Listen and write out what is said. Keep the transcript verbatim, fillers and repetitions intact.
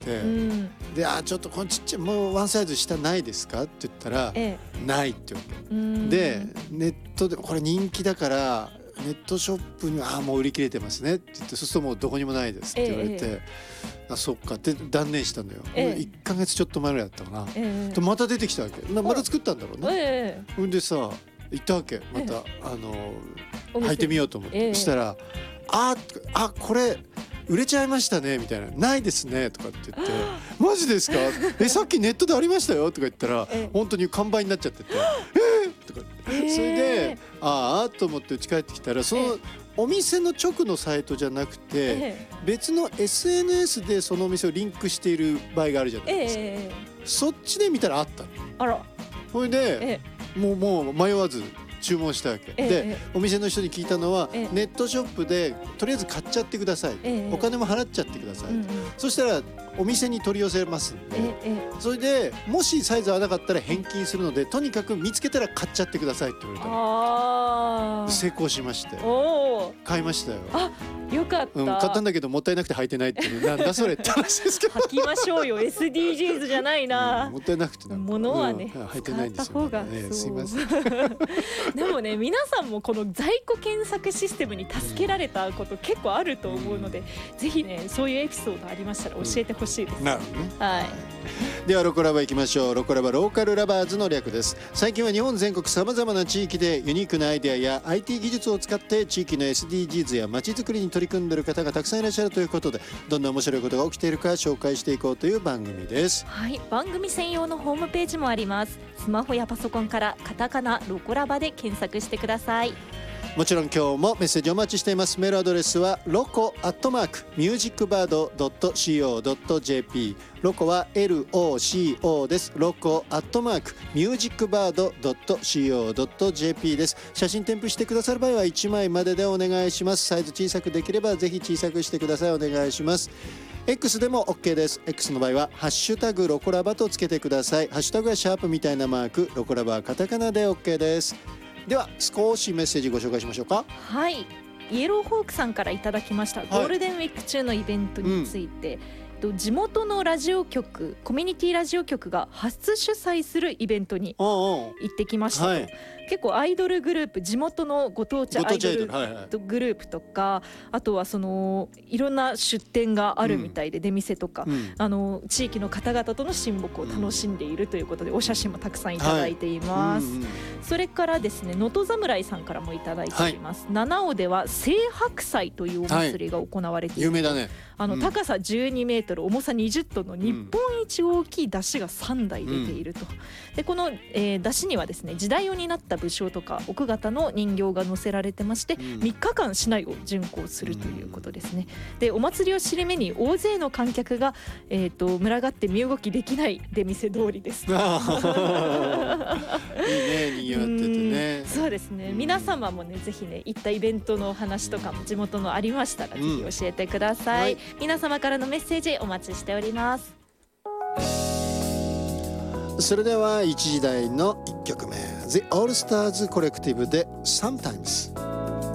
て、うん、であちょっとこのちっちゃいもうワンサイズ下ないですかって言ったら、ええ、ないって言うわけ、うん、でネットでこれ人気だからネットショップにはあもう売り切れてますねって言って、そうするともうどこにもないですって言われて、ええ、あそっかって断念したのよ、ええ、いっかげつちょっと前ぐらいだったかな、ええ、とまた出てきたわけ、また作ったんだろうね、ええ、でさ行ったわけまた、ええ、あの履いてみようと思って、ええ、そしたらああこれ売れちゃいましたねみたいな、ないですねとかって言ってマジですかえさっきネットでありましたよとか言ったら、ええ、本当に完売になっちゃっててえーとか、えー、それでああと思って家帰ってきたらその、えーお店の直のサイトじゃなくて、ええ、別の エスエヌエス でそのお店をリンクしている場合があるじゃないですか、ええ、そっちで見たらあったの。あらそれで、ええ、もう、もう迷わず注文したわけ、ええ、で、ええ、お店の人に聞いたのは、ええ、ネットショップでとりあえず買っちゃってください、ええ、お金も払っちゃってください、うんうん、そしたらお店に取り寄せますんで、ええ、それでもしサイズ合わなかったら返金するのでとにかく見つけたら買っちゃってくださいって言われたの。成功しましてお買いましたよ。あよかった、うん、買ったんだけどもったいなくて履いてないっていうなんだそれって話ですけど履きましょうよエスディージーズ じゃないな、うん、もったいなくてなんか物はね、うん、履いてないんですよ、ねね、すいませんでもね皆さんもこの在庫検索システムに助けられたこと結構あると思うので、うん、ぜひねそういうエピソードありましたら教えてほしいです、うん、なるほどね、はい、ではロコラバ行きましょう。ロコラバローカルラバーズの略です。最近は日本全国さまざまな地域でユニークなアイデアや アイティー 技術を使って地域の エスディージーズ や街づくりに取り組んでいる方がたくさんいらっしゃるということで、どんな面白いことが起きているか紹介していこうという番組です。はい、番組専用のホームページもあります。スマホやパソコンからカタカナロコラバで検索してください。もちろん今日もメッセージお待ちしています。メールアドレスはロコアットマークミュージックバードドットシーオードットジェーピー、ロコは エルオーシーオー です。ロコアットマークミュージックバードドットシーオードットジェーピー です。写真添付してくださる場合はいちまいまででお願いします。サイズ小さくできればぜひ小さくしてください。お願いします。X でも OK です。 X の場合はハッシュタグロコラバとつけてください。ハッシュタグはシャープみたいなマーク、ロコラバはカタカナで OK です。では少しメッセージご紹介しましょうか。はい、イエローホークさんからいただきました、はい、ゴールデンウィーク中のイベントについて、うん、地元のラジオ局コミュニティラジオ局が初主催するイベントに行ってきましたと、はい、結構アイドルグループ地元のご当地アイドルグループとか、あとはそのいろんな出店があるみたいで、出店とか、うん、あの地域の方々との親睦を楽しんでいるということで、お写真もたくさんいただいています、はい、うんうん、それからですね能登侍さんからもいただいています、はい、七尾では青白祭というお祭りが行われている、はい、有名だね。あの高さじゅうにメートル、重さにじゅっトンの日本一大きい山車がさんだい出ていると、うん、でこの、えー、山車にはですね時代を担った武将とか奥方の人形が載せられてまして、うん、みっかかん市内を巡行するということですね。でお祭りを尻目に大勢の観客が、えー、と群がって身動きできない出店通りです。いいね、賑わっててね。そうですね、皆様もねぜひね行ったイベントのお話とかも地元のありましたらぜひ教えてください、うん、はい、皆様からのメッセージお待ちしております。それではいちじ台のいっきょくめ The All Stars Collective で Sometimes。